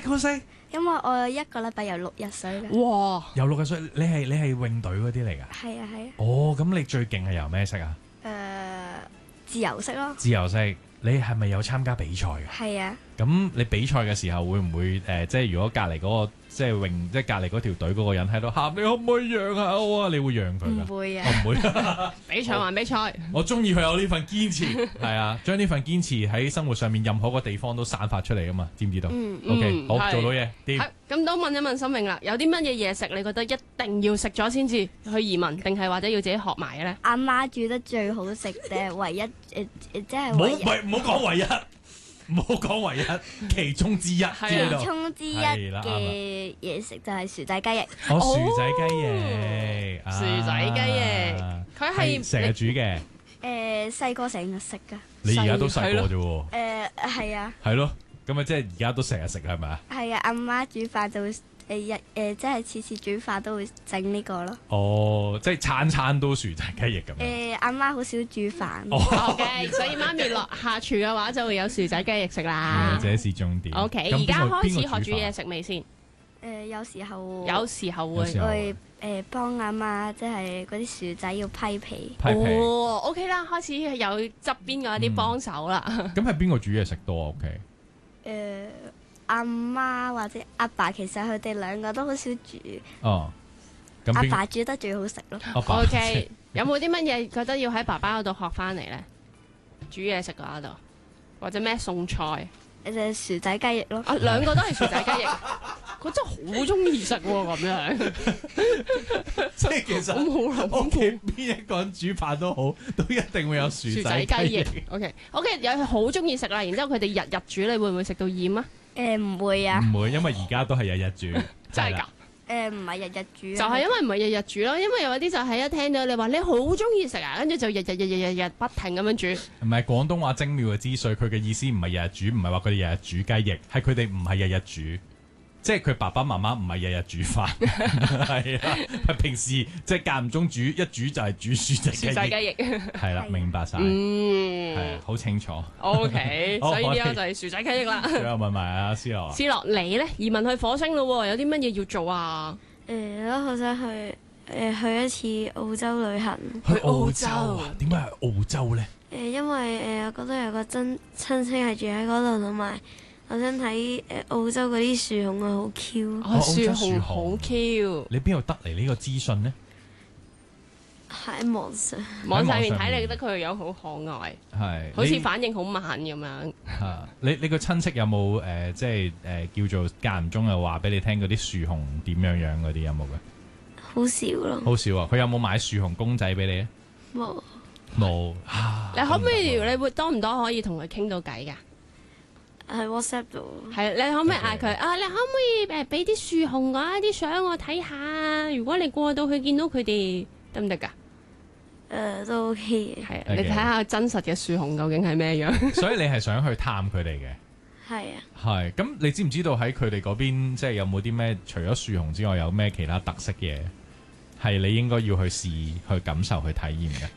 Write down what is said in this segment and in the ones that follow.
都識。 因為我一個禮拜游6日水㗎。 哇！ 游6日水，你係泳隊嗰啲嚟㗎？ 係啊係啊。 哦，咁你最勁係游咩式啊？ 自由式咯。 自由式，你係咪有參加比賽㗎？ 係啊。 咁你比賽嘅時候會唔會即係如果隔離嗰個即係泳即係隔離嗰條隊嗰個人喺度喊，你可唔可以讓下我啊？你會讓佢㗎？ 唔會啊。 我唔會。 比賽還比賽， 我中意佢有呢份堅持，係啊，將呢份堅持喺生活上面任何個地方都散發出嚟㗎嘛，知唔知道？OK，好，做到嘢，掂。 咁都問一問心穎啦，有啲乜嘢嘢食你覺得一定要食咗先至去移民，定係或者要自己學埋嘅咧？ 阿媽煮得最好食嘅唯一即係唔好講唯一。唔好講唯一，其中之一， 其中之一係啦嘅嘢食就係薯仔雞翼。 哦，薯仔雞翼， 薯仔雞翼，佢係成日煮嘅。 細個成日食㗎。 你而家都細個啫喎。 係啊。 係咯，咁啊即係而家都成日食係咪啊？ 係啊，阿媽煮飯就會即係次次煮飯都會整呢個咯。 哦，即係餐餐都薯仔雞翼咁樣。 阿媽好少煮飯。 OK，所以媽咪落下廚嘅話就會有薯仔雞翼食啦。 這是重點。 OK，而家開始學煮嘢食未先？ 有時候會幫阿媽，即係嗰啲薯仔要批皮。 哦，OK 啦，開始有側邊嗰啲幫手啦。 咁係邊個煮嘢食多啊？屋企？ 阿媽或者阿爸，其實佢哋兩個都好少煮。 哦，咁阿爸煮得最好食咯。 OK，有冇啲乜嘢覺得要喺爸爸嗰度學翻嚟咧？煮嘢食嗰度，或者咩餸菜？ 薯仔雞翼咯。 兩個都係薯仔雞翼，佢真係好中意食喎咁樣。 即係其實屋企邊一個人煮飯都好，都一定會有薯仔雞翼。 OK，有好中意食啦，然之後佢哋日日煮，你會唔會食到厭啊？ 唔會啊。 唔會，因為而家都係日日煮。 真係㗎。 唔係日日煮。 就係因為唔係日日煮咯，因為有啲就係一聽到你話你好中意食啊，跟住就日不停咁樣煮。 唔係廣東話精妙嘅資訊，佢嘅意思唔係日日煮，唔係話佢哋日日煮雞翼，係佢哋唔係日日煮。即係佢爸爸媽媽唔係日日煮飯，係啊，係平時即係間唔中煮，一煮就係煮薯仔雞翼，係啦，明白晒，係好清楚。 OK，所以呢個就係薯仔雞翼啦。 最後問埋阿思樂， 思樂你咧移民去火星咯，有啲乜嘢要做啊？ 我好想去一次澳洲旅行。 去澳洲啊？點解去澳洲咧？ 因為我覺得有個親戚係住喺嗰度，同埋我想睇澳洲嗰啲樹熊啊，好 Q。 樹熊好 Q。 你邊度得嚟呢個資訊呢？ 喺網上面睇，你覺得佢個樣好可愛，係好似反應好慢咁樣。 你個親戚有冇即係叫做間唔中又話俾你聽嗰啲樹熊點樣樣嗰啲有冇嘅？ 好少咯。 好少啊！佢有冇買樹熊公仔俾你咧？ 冇。 你可唔可以？你會多唔多可以同佢傾到偈㗎？ 喺 WhatsApp 度。 係，你可唔可以嗌佢啊？你可唔可以俾啲樹熊嗰啲相我睇下？如果你過到去見到佢哋，得唔得㗎？ 都 OK 嘅。 係啊，你睇下真實嘅樹熊究竟係咩樣？ 所以你係想去探佢哋嘅？ 係啊。 係。咁你知唔知道喺佢哋嗰邊，即係有冇啲咩？除咗樹熊之外，有咩其他特色嘢係你應該要去試、去感受、去體驗嘅？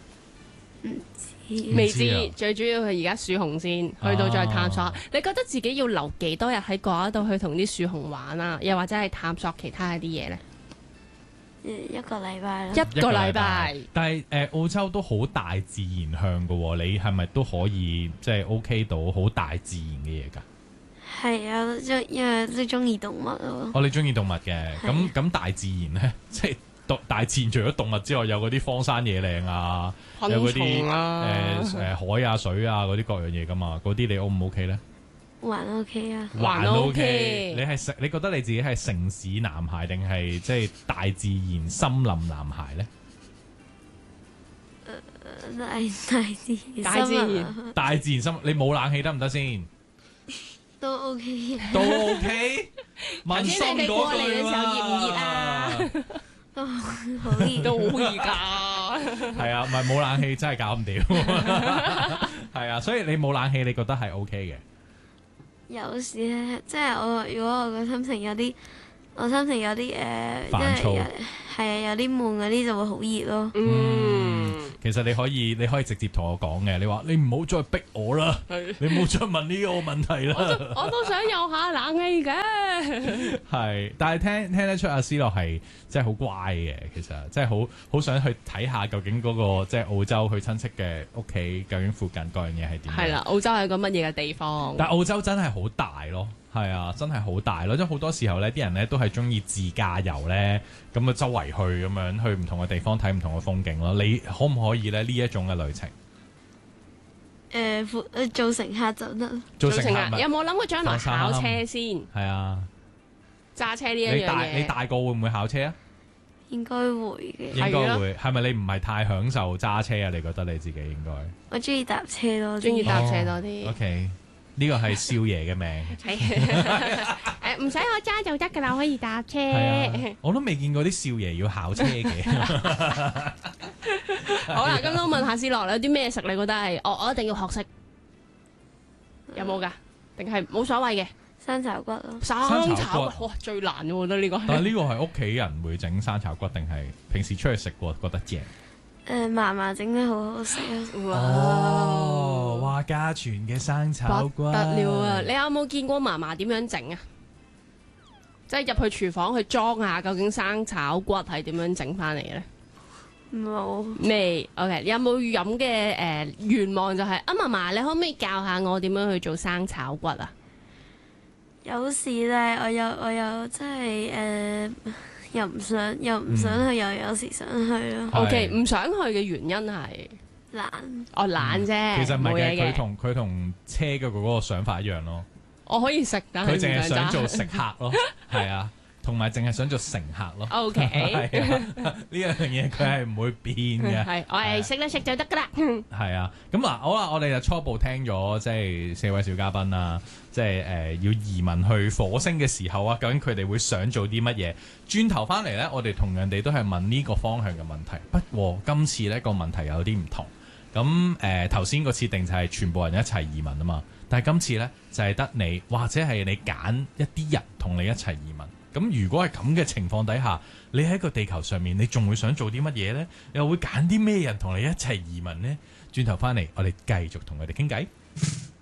未知，最主要係而家樹熊先，去到再探索。你覺得自己要留幾多日喺嗰度去同啲樹熊玩啊？又或者係探索其他一啲嘢呢？ 一個禮拜啦。 一個禮拜。 但係澳洲都好大自然向㗎喎，你係咪都可以即係 OK 到好大自然嘅嘢㗎？係啊，因為都中意動物咯。 你中意動物嘅，咁大自然呢？即係。大自然除咗動物之外，有嗰啲荒山野嶺啊，有嗰啲海啊、水啊嗰啲各樣嘢噶嘛，嗰啲你 O 唔 OK 咧？ 還 OK 啊， 還 OK。你覺得你自己係城市男孩定係即係大自然森林男孩咧？大自然森林，你冇冷氣得唔得先？ 都 OK。 都 OK。 問心嗰句啦。頭先你哋過嚟嘅時候熱唔熱啊？ 都好熱， 都好熱㗎。 係啊，唔係冇冷氣真係搞唔掂。係啊，所以你冇冷氣，你覺得係 OK 嘅？ 有時咧，即係如果我個心情有啲煩躁，係啊，有啲悶嗰啲就會好熱咯。 其實你可以直接同我講嘅，你話你唔好再逼我啦，你唔好再問呢個問題啦。 我都想有下冷氣嘅。 係，但係聽得出阿思樂係真係好乖嘅，其實真係好想去睇下究竟嗰個即係澳洲佢親戚嘅屋企究竟附近各樣嘢係點樣。 係啦，澳洲係個乜嘢嘅地方？ 但澳洲真係好大咯，係啊，真係好大咯，即係好多時候咧，啲人咧都係中意自駕遊咧，咁啊周圍去咁樣去唔同嘅地方睇唔同嘅風景咯。你可唔可以咧呢一種嘅旅程？ 做乘客就得。 做乘客有冇諗過將來考車先？ 係啊， 揸車呢一樣嘢。 你大個會唔會考車啊？ 應該會嘅。 應該會。係咪你唔係太享受揸車啊？你覺得你自己應該？ 我中意搭車多啲。 中意搭車多啲。 OK，呢個係少爺嘅命。 唔使我揸就得㗎啦，我可以搭車。 我都未見過啲少爺要考車嘅。 好啦，咁都問下思樂，有啲咩食你覺得係我一定要學識？有冇㗎？定係冇所謂嘅？ 生炒骨咯。 生炒骨哇，最難嘅我覺得呢個。 但係呢個係屋企人會整生炒骨，定係平時出去食過覺得正？ 嫲嫲整得好好食啊！ 哇，家傳嘅生炒骨不得了啊！你有冇見過嫲嫲點樣整啊？即係入去廚房去裝下，究竟生炒骨係點樣整翻嚟嘅咧？ 冇未 OK， 有冇飲嘅願望就係嫲嫲，你可唔可以教下我點樣去做生炒骨啊？ 有時咧，我有真係又唔想去，又有時想去咯。 OK， 唔想去嘅原因係懶。 懶啫。 其實唔係嘅， 嘅。 佢同車嘅嗰個想法一樣咯。 我可以食，但係佢淨係想做食客咯，係啊，同埋淨係想做乘客咯。 OK， 呢樣嘢佢係唔會變嘅。 係，我係識得食就得噶啦。 係啊，咁嗱，好啦，我哋就初步聽咗即係4位小嘉賓啦，即係要移民去火星嘅時候啊，究竟佢哋會想做啲乜嘢？轉頭翻嚟呢，我哋同樣地都係問呢個方向嘅問題，不過今次呢個問題有啲唔同。咁頭先個設定就係全部人一齊移民啊嘛，但係今次呢，就係得你或者係你揀一啲人同你一齊移民。咁如果係咁嘅情況底下，你喺個地球上面，你仲會想做啲乜嘢呢？又會揀啲咩人同你一齊移民呢？轉頭翻嚟，我哋繼續同佢哋傾偈。